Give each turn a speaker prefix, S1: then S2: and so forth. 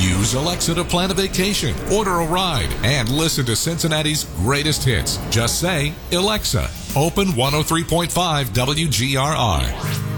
S1: Use Alexa to plan a vacation, order a ride, and listen to Cincinnati's greatest hits. Just say, Alexa, open 103.5 WGRR.